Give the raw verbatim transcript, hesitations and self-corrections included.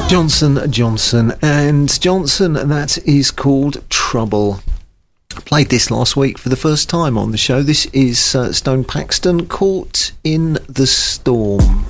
Johnson Johnson and Johnson, that is called Trouble. I played this last week for the first time on the show. This is uh, Stone Paxton, Caught in the Storm.